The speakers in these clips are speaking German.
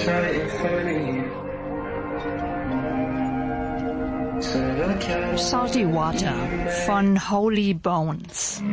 Salty Water von Holy Bones.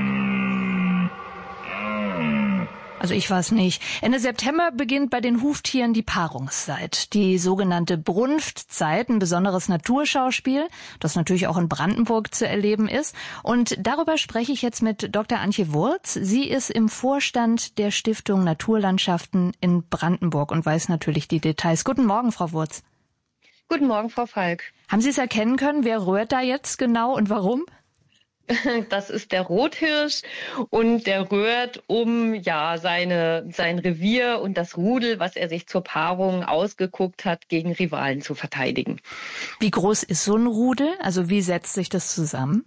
Also ich weiß nicht. Ende September beginnt bei den Huftieren die Paarungszeit. Die sogenannte Brunftzeit, ein besonderes Naturschauspiel, das natürlich auch in Brandenburg zu erleben ist. Und darüber spreche ich jetzt mit Dr. Antje Wurz. Sie ist im Vorstand der Stiftung Naturlandschaften in Brandenburg und weiß natürlich die Details. Guten Morgen, Frau Wurz. Guten Morgen, Frau Falk. Haben Sie es erkennen können? Wer rührt da jetzt genau und warum? Das ist der Rothirsch und der rührt um sein Revier und das Rudel, was er sich zur Paarung ausgeguckt hat, gegen Rivalen zu verteidigen. Wie groß ist so ein Rudel? Also wie setzt sich das zusammen?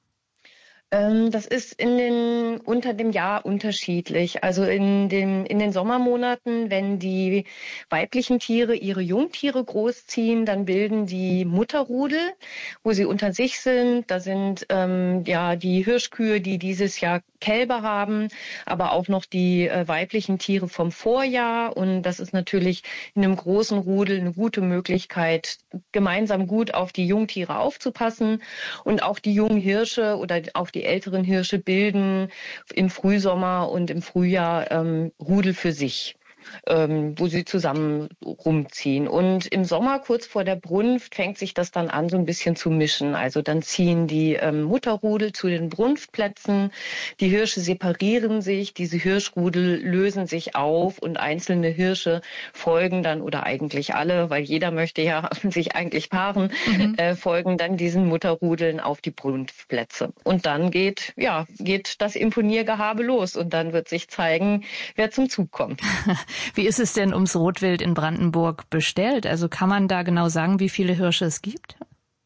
Das ist unter dem Jahr unterschiedlich. Also in den Sommermonaten, wenn die weiblichen Tiere ihre Jungtiere großziehen, dann bilden die Mutterrudel, wo sie unter sich sind. Da sind die Hirschkühe, die dieses Jahr Kälber haben, aber auch noch die weiblichen Tiere vom Vorjahr. Und das ist natürlich in einem großen Rudel eine gute Möglichkeit, gemeinsam gut auf die Jungtiere aufzupassen. Und auch die jungen Hirsche oder auch die älteren Hirsche bilden im Frühsommer und im Frühjahr Rudel für sich, wo sie zusammen rumziehen. Und im Sommer, kurz vor der Brunft, fängt sich das dann an, so ein bisschen zu mischen. Also dann ziehen die Mutterrudel zu den Brunftplätzen, die Hirsche separieren sich, diese Hirschrudel lösen sich auf und einzelne Hirsche folgen dann, oder eigentlich alle, weil jeder möchte ja sich eigentlich paaren, folgen dann diesen Mutterrudeln auf die Brunftplätze. Und dann geht das Imponiergehabe los und dann wird sich zeigen, wer zum Zug kommt. Wie ist es denn ums Rotwild in Brandenburg bestellt? Also kann man da genau sagen, wie viele Hirsche es gibt?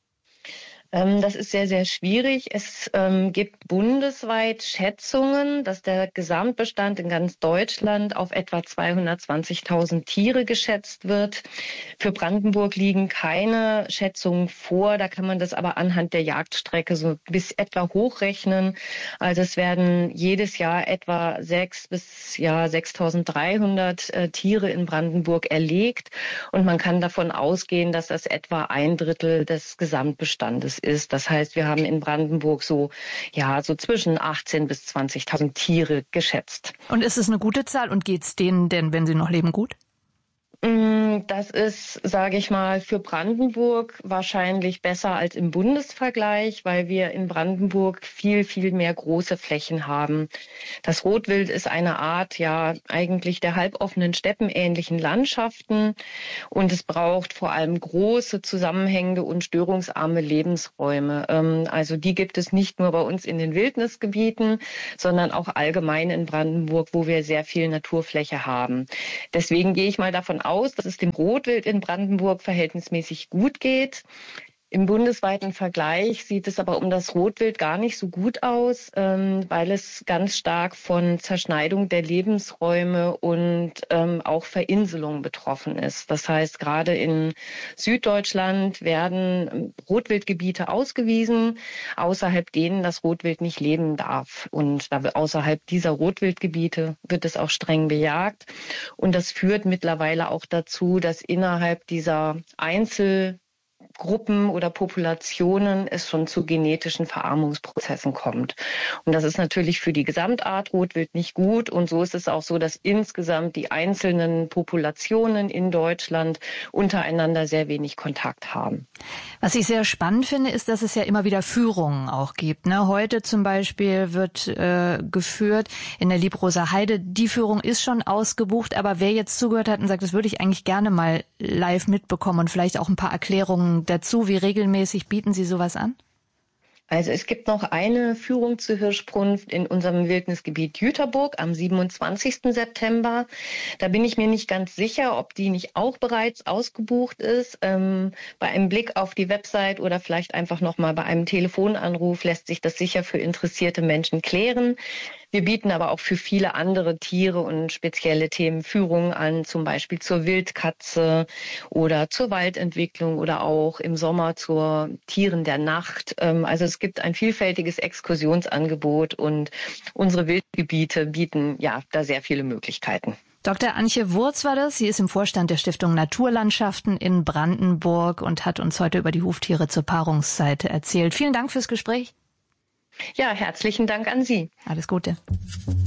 Das ist sehr, sehr schwierig. Es gibt bundesweit Schätzungen, dass der Gesamtbestand in ganz Deutschland auf etwa 220.000 Tiere geschätzt wird. Für Brandenburg liegen keine Schätzungen vor. Da kann man das aber anhand der Jagdstrecke so bis etwa hochrechnen. Also es werden jedes Jahr etwa 6.000 bis 6.300 Tiere in Brandenburg erlegt. Und man kann davon ausgehen, dass das etwa 1/3 des Gesamtbestandes ist. Das heißt, wir haben in Brandenburg so zwischen 18.000 bis 20.000 Tiere geschätzt. Und ist es eine gute Zahl und geht's denen denn, wenn sie noch leben, gut? Das ist, sage ich mal, für Brandenburg wahrscheinlich besser als im Bundesvergleich, weil wir in Brandenburg viel, viel mehr große Flächen haben. Das Rotwild ist eine Art, eigentlich der halboffenen steppenähnlichen Landschaften und es braucht vor allem große, zusammenhängende und störungsarme Lebensräume. Also die gibt es nicht nur bei uns in den Wildnisgebieten, sondern auch allgemein in Brandenburg, wo wir sehr viel Naturfläche haben. Deswegen gehe ich mal davon aus, dass es dem Rotwild in Brandenburg verhältnismäßig gut geht. Im bundesweiten Vergleich sieht es aber um das Rotwild gar nicht so gut aus, weil es ganz stark von Zerschneidung der Lebensräume und auch Verinselung betroffen ist. Das heißt, gerade in Süddeutschland werden Rotwildgebiete ausgewiesen, außerhalb denen das Rotwild nicht leben darf. Und außerhalb dieser Rotwildgebiete wird es auch streng bejagt. Und das führt mittlerweile auch dazu, dass innerhalb dieser Einzelgruppen oder Populationen es schon zu genetischen Verarmungsprozessen kommt. Und das ist natürlich für die Gesamtart Rotwild nicht gut. Und so ist es auch so, dass insgesamt die einzelnen Populationen in Deutschland untereinander sehr wenig Kontakt haben. Was ich sehr spannend finde, ist, dass es ja immer wieder Führungen auch gibt. Heute zum Beispiel wird geführt in der Liebroser Heide. Die Führung ist schon ausgebucht, aber wer jetzt zugehört hat und sagt, das würde ich eigentlich gerne mal live mitbekommen und vielleicht auch ein paar Erklärungen dazu, wie regelmäßig bieten Sie sowas an? Also es gibt noch eine Führung zur Hirschbrunft in unserem Wildnisgebiet Jüterburg am 27. September. Da bin ich mir nicht ganz sicher, ob die nicht auch bereits ausgebucht ist. Bei einem Blick auf die Website oder vielleicht einfach nochmal bei einem Telefonanruf lässt sich das sicher für interessierte Menschen klären. Wir bieten aber auch für viele andere Tiere und spezielle Themen Führungen an, zum Beispiel zur Wildkatze oder zur Waldentwicklung oder auch im Sommer zur Tieren der Nacht. Also es gibt ein vielfältiges Exkursionsangebot und unsere Wildgebiete bieten da sehr viele Möglichkeiten. Dr. Antje Wurz war das. Sie ist im Vorstand der Stiftung Naturlandschaften in Brandenburg und hat uns heute über die Huftiere zur Paarungszeit erzählt. Vielen Dank fürs Gespräch. Ja, herzlichen Dank an Sie. Alles Gute.